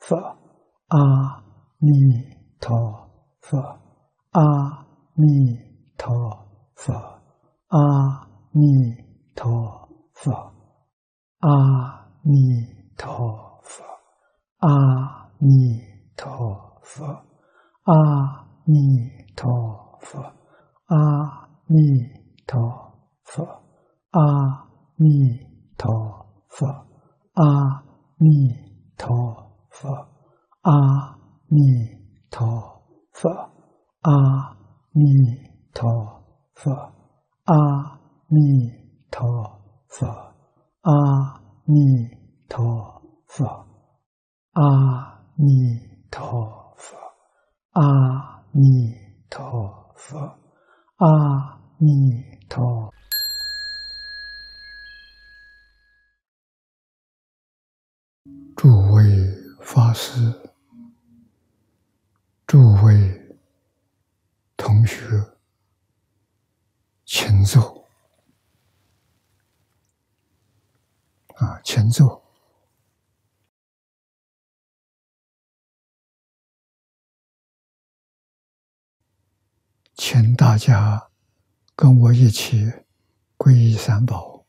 佛，阿弥陀佛，阿弥陀佛，阿弥陀佛，阿弥陀佛，阿弥陀佛，阿弥陀佛，阿弥陀佛，阿弥陀佛，阿弥陀佛，阿弥陀佛，阿弥陀佛，阿弥陀佛，阿弥陀佛，阿弥陀佛，阿弥陀佛，阿弥陀。 诸位法师，诸位同学，请坐。请坐。请大家跟我一起皈依三宝，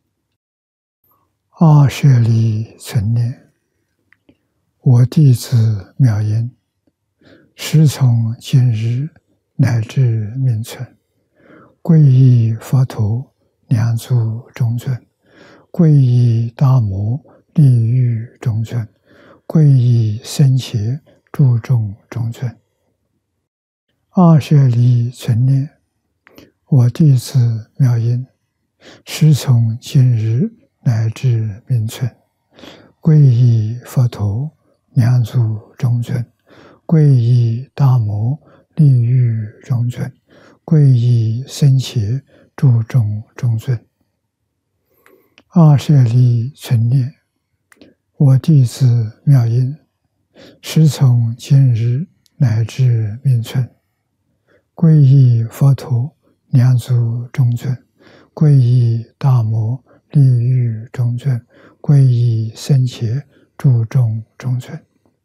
阿舍利存念。我弟子妙音，时从今日乃至命存，皈依佛陀，两足中尊；皈依大摩，利欲中尊；皈依僧伽，注重中尊。阿舍利存念。我弟子妙音，时从今日乃至命存，皈依佛陀，两足中尊；皈依大摩，利欲中尊；皈依僧伽，注重中尊。阿舍利存念。我弟子妙音，时从今日乃至命存，皈依佛陀，两足中尊；皈依大摩，利欲中尊；皈依僧伽，注重中尊。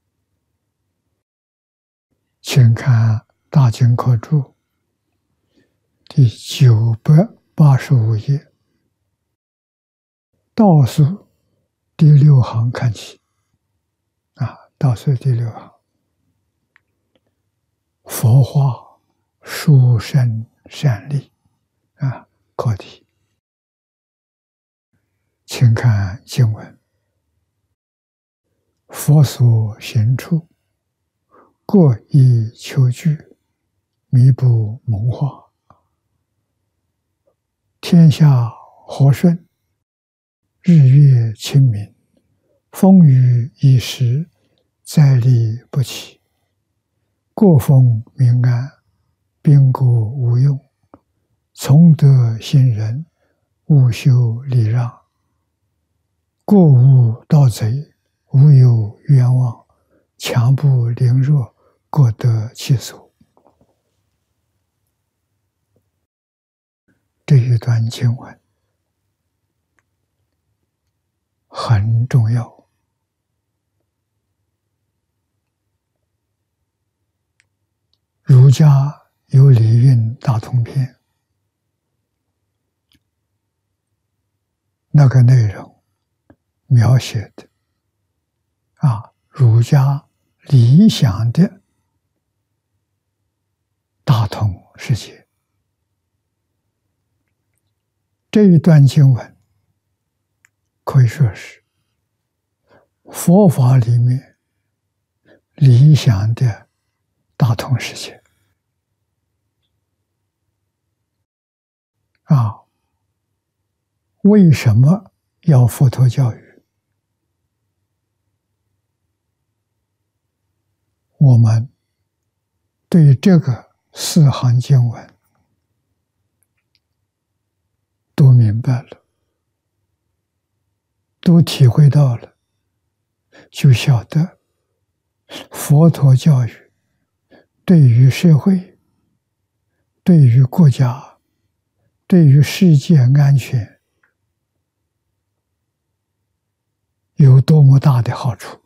请看《大经科注》第985页，倒数第6行看起。倒数第6行，佛化殊胜善利课题。请看经文：佛所行处，各以求具，弥补蒙化。天下和顺，日月清明，风雨一时，灾利不起。国风民安，兵国无用。从德行仁，勿修礼让。过无盗贼，无有冤枉。强不凌弱，各得其所。这一段经文很重要。儒家有礼运大通篇，那个内容描写的儒家理想的大同世界。这一段经文可以说是佛法里面理想的大同世界。为什么要佛陀教育？我们对这个4行经文都明白了，都体会到了，就晓得佛陀教育对于社会、对于国家、对于世界安全有多么大的好处。